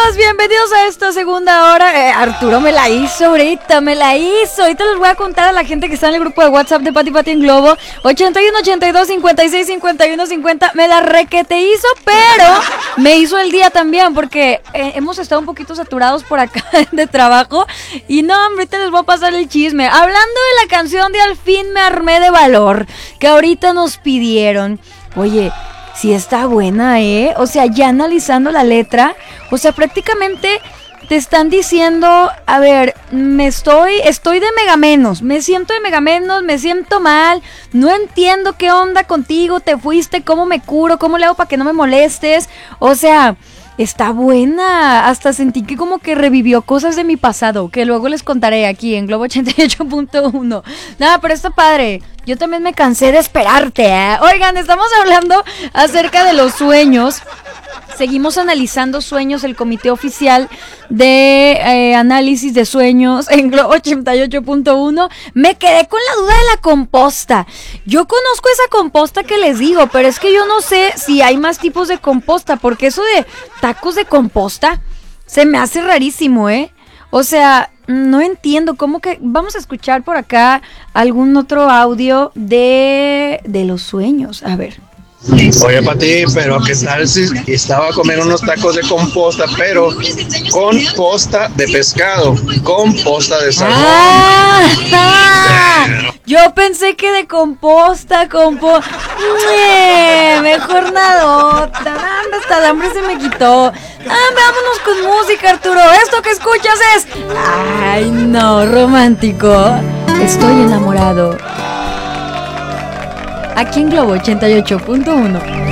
Bienvenidos a esta segunda hora. Arturo me la hizo ahorita, Ahorita les voy a contar a la gente que está en el grupo de WhatsApp de Pati Pati en Globo. 81 82 56 51 50. Me la requete hizo, pero me hizo el día también porque hemos estado un poquito saturados por acá de trabajo. Y no, hombre, ahorita les voy a pasar el chisme. Hablando de la canción de Al fin me armé de valor, que ahorita nos pidieron. Oye, sí está buena, ¿eh? O sea, ya analizando la letra, o sea, prácticamente te están diciendo, a ver, estoy de megamenos, me siento de megamenos, me siento mal, no entiendo qué onda contigo, te fuiste, cómo me curo, cómo le hago para que no me molestes, o sea, está buena, hasta sentí que como que revivió cosas de mi pasado, que luego les contaré aquí en Globo 88.1. Nada, pero está padre. Yo también me cansé de esperarte, ¿eh? Oigan, estamos hablando acerca de los sueños. Seguimos analizando sueños, el comité oficial de análisis de sueños en Globo 88.1. Me quedé con la duda de la composta. Yo conozco esa composta que les digo, pero es que yo no sé si hay más tipos de composta, porque eso de tacos de composta se me hace rarísimo, ¿eh? O sea, no entiendo cómo que... Vamos a escuchar por acá algún otro audio de los sueños. A ver. Oye, Pati, pero ¿qué tal si estaba a comer unos tacos de composta, pero con posta de pescado, con posta de salmón? Yo pensé que de composta, mejor nadota. Hasta de hambre se me quitó. Vámonos con música, Arturo. Esto que escuchas es... Ay, no, romántico. Estoy enamorado. Aquí en Globo 88.1.